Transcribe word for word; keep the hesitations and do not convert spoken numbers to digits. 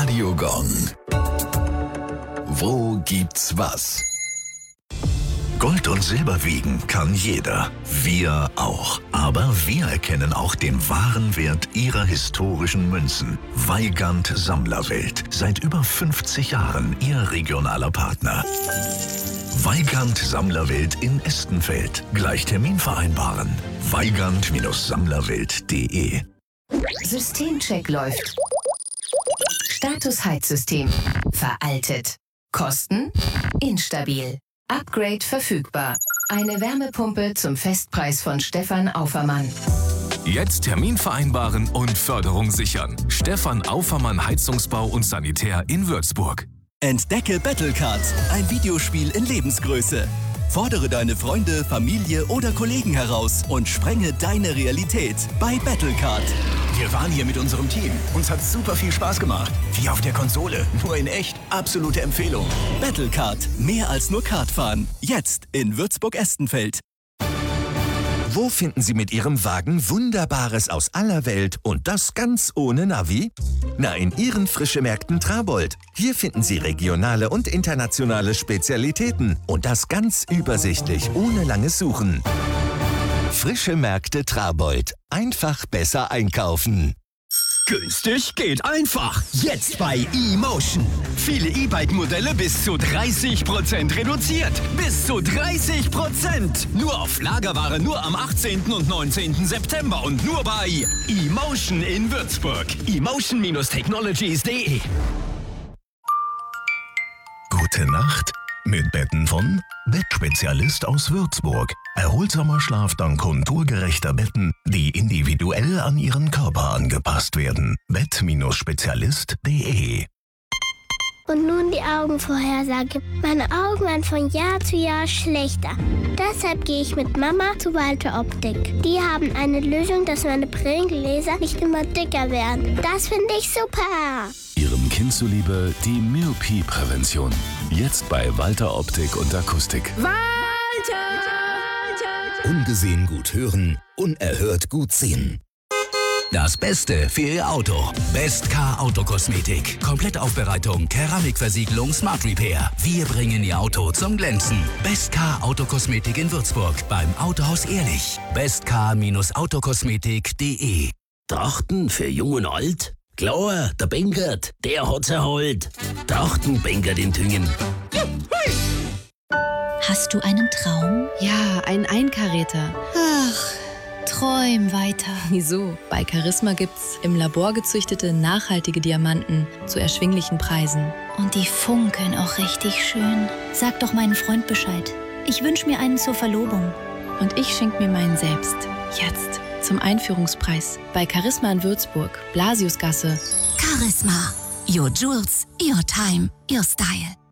Radio Gong. Wo gibt's was? Gold und Silber wiegen kann jeder. Wir auch. Aber wir erkennen auch den wahren Wert Ihrer historischen Münzen. Weigand Sammlerwelt. Seit über fünfzig Jahren Ihr regionaler Partner. Weigand Sammlerwelt in Estenfeld. Gleich Termin vereinbaren. weigand Sammlerwelt punkt de. Systemcheck läuft. Status Heizsystem. Veraltet. Kosten? Instabil. Upgrade verfügbar. Eine Wärmepumpe zum Festpreis von Stefan Aufermann. Jetzt Termin vereinbaren und Förderung sichern. Stefan Aufermann Heizungsbau und Sanitär in Würzburg. Entdecke Battlecard, ein Videospiel in Lebensgröße. Fordere deine Freunde, Familie oder Kollegen heraus und sprenge deine Realität bei Battlecard. Wir waren hier mit unserem Team. Uns hat super viel Spaß gemacht. Wie auf der Konsole, nur in echt. Absolute Empfehlung. Battlecard, mehr als nur Kartfahren. Jetzt in Würzburg-Estenfeld. Wo finden Sie mit Ihrem Wagen Wunderbares aus aller Welt und das ganz ohne Navi? Na, in Ihren Frische Märkten Trabold. Hier finden Sie regionale und internationale Spezialitäten und das ganz übersichtlich, ohne langes Suchen. Frische Märkte Trabold. Einfach besser einkaufen. Günstig geht einfach. Jetzt bei eMotion. Viele E-Bike-Modelle bis zu dreißig Prozent reduziert. Bis zu dreißig Prozent. Nur auf Lagerware nur am achtzehnten und neunzehnten September und nur bei eMotion in Würzburg. emotion Technologies punkt de. Gute Nacht mit Betten von Bettspezialist aus Würzburg. Erholsamer Schlaf dank konturgerechter Betten, die individuell an Ihren Körper angepasst werden. Bett Spezialist punkt de. Und nun die Augenvorhersage. Meine Augen werden von Jahr zu Jahr schlechter. Deshalb gehe ich mit Mama zu Walter Optik. Die haben eine Lösung, dass meine Brillengläser nicht immer dicker werden. Das finde ich super. Ihrem Kind zuliebe die Myopie-Prävention. Jetzt bei Walter Optik und Akustik. Walter! Ungesehen gut hören, unerhört gut sehen. Das Beste für Ihr Auto. Best Car Autokosmetik. Komplettaufbereitung, Keramikversiegelung, Smart Repair. Wir bringen Ihr Auto zum Glänzen. Best Car Autokosmetik in Würzburg beim Autohaus Ehrlich. best car Autokosmetik punkt de. Trachten für Jung und Alt? Klar, der Benkert, der hat's erholt. Trachten Benkert in Tüngen. Hast du einen Traum? Ja, einen Einkaräter. Ach, träum weiter. Wieso? Bei Charisma gibt's im Labor gezüchtete, nachhaltige Diamanten zu erschwinglichen Preisen. Und die funkeln auch richtig schön. Sag doch meinen Freund Bescheid. Ich wünsche mir einen zur Verlobung. Und ich schenk mir meinen selbst. Jetzt. Zum Einführungspreis. Bei Charisma in Würzburg. Blasiusgasse. Charisma. Your jewels, your time, your style.